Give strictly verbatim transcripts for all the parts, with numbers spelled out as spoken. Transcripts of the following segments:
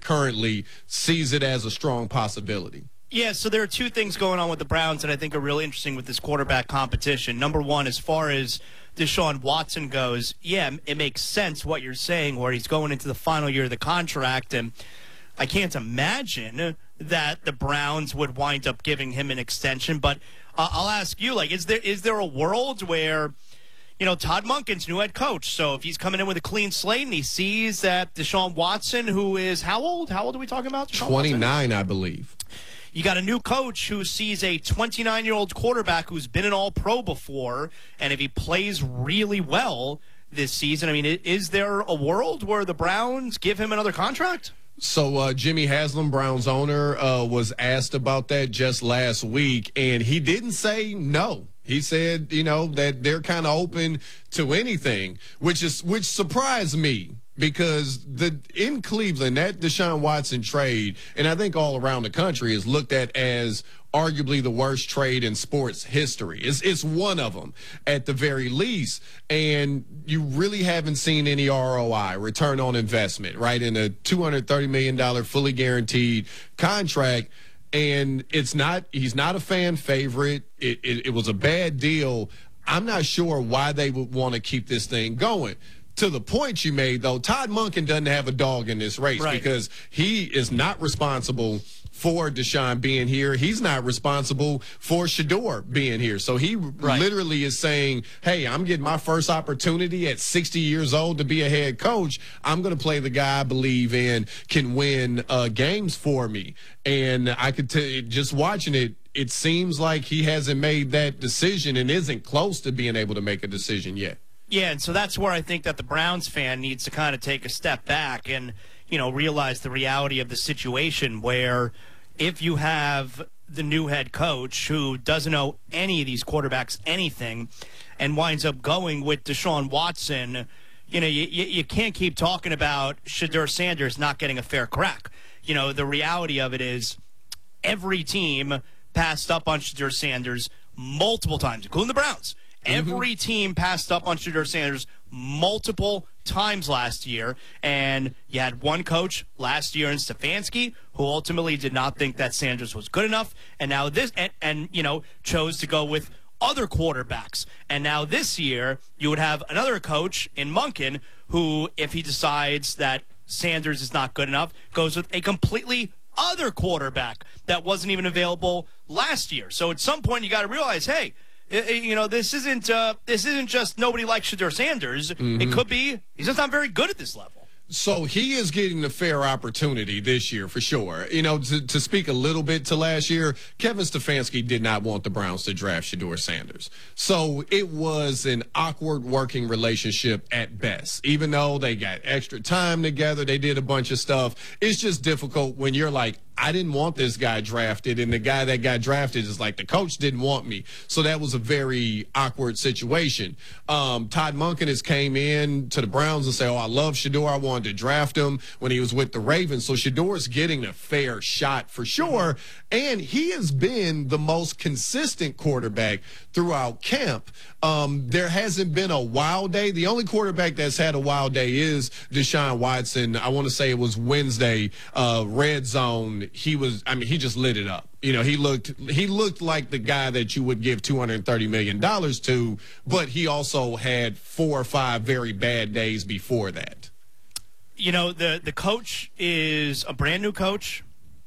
currently sees it as a strong possibility. Yeah, so there are two things going on with the Browns that I think are really interesting with this quarterback competition. Number one, as far as Deshaun Watson goes, yeah, it makes sense what you're saying, where he's going into the final year of the contract, and I can't imagine that the Browns would wind up giving him an extension. But uh, I'll ask you, like, is there is there a world where, you know, Todd Monken's new head coach, so if he's coming in with a clean slate and he sees that Deshaun Watson, who is how old? How old are we talking about? Deshaun twenty-nine, Watson? I believe. You got a new coach who sees a twenty-nine-year-old quarterback who's been an all-pro before, and if he plays really well this season, I mean, is there a world where the Browns give him another contract? So uh, Jimmy Haslam, Browns owner, uh, was asked about that just last week, and he didn't say no. He said, you know, that they're kind of open to anything, which is which surprised me. Because the in Cleveland, that Deshaun Watson trade, and I think all around the country, is looked at as arguably the worst trade in sports history. It's, it's one of them at the very least. And you really haven't seen any R O I, return on investment, right, in a two hundred thirty million dollars fully guaranteed contract. And it's not, he's not a fan favorite. It, it, it was a bad deal. I'm not sure why they would want to keep this thing going. To the point you made, though, Todd Monken doesn't have a dog in this race, right, because he is not responsible for Deshaun being here. He's not responsible for Shedeur being here. So he right. literally is saying, hey, I'm getting my first opportunity at sixty years old to be a head coach. I'm going to play the guy I believe in can win uh, games for me. And I could tell you, just watching it, it seems like he hasn't made that decision and isn't close to being able to make a decision yet. Yeah, and so that's where I think that the Browns fan needs to kind of take a step back and, you know, realize the reality of the situation where if you have the new head coach who doesn't know any of these quarterbacks anything and winds up going with Deshaun Watson, you know, you, you can't keep talking about Shedeur Sanders not getting a fair crack. You know, the reality of it is every team passed up on Shedeur Sanders multiple times, including the Browns. Every mm-hmm. team passed up on Shedeur Sanders multiple times last year, and you had one coach last year in Stefanski who ultimately did not think that Sanders was good enough, and now this, and, and you know, chose to go with other quarterbacks. And now this year, you would have another coach in Monken who, if he decides that Sanders is not good enough, goes with a completely other quarterback that wasn't even available last year. So at some point, you got to realize, hey, you know, this isn't uh, this isn't just nobody likes Shedeur Sanders. Mm-hmm. It could be he's just not very good at this level. So he is getting the fair opportunity this year for sure. You know, to, to speak a little bit to last year, Kevin Stefanski did not want the Browns to draft Shedeur Sanders. So it was an awkward working relationship at best. Even though they got extra time together, they did a bunch of stuff. It's just difficult when you're like, I didn't want this guy drafted, and the guy that got drafted is like, the coach didn't want me. So that was a very awkward situation. Um, Todd Monken has came in to the Browns and said, oh, I love Shedeur. I wanted to draft him when he was with the Ravens. So Shedeur's getting a fair shot for sure. And he has been the most consistent quarterback throughout camp. Um, there hasn't been a wild day. The only quarterback that's had a wild day is Deshaun Watson. I want to say it was Wednesday, uh, red zone. He was, I mean, he just lit it up. You know, he looked, he looked like the guy that you would give two hundred thirty million dollars to, but he also had four or five very bad days before that. You know, the, the coach is a brand new coach,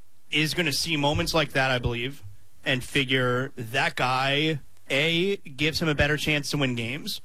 is going to see moments like that, I believe, and figure that guy, A, gives him a better chance to win games,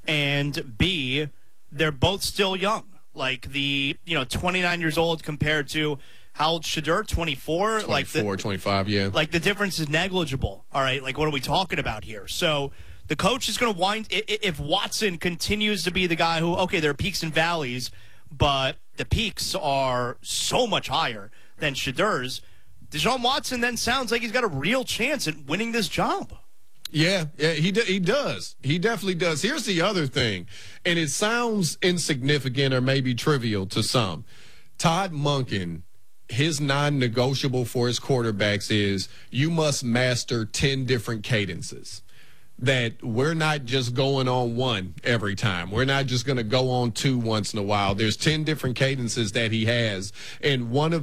and B, they're both still young. Like the, you know, twenty-nine years old compared to, how old Shedeur? twenty-four? twenty-four, like the, twenty-five, yeah. Like the difference is negligible. All right, like what are we talking about here? So the coach is going to wind, if Watson continues to be the guy who, okay, there are peaks and valleys, but the peaks are so much higher than Shedeur's, Deshaun Watson then sounds like he's got a real chance at winning this job. Yeah, yeah, he he does. He definitely does. Here's the other thing, and it sounds insignificant or maybe trivial to some. Todd Monken, his non-negotiable for his quarterbacks is you must master ten different cadences. That we're not just going on one every time. We're not just going to go on two once in a while. There's ten different cadences that he has, and one of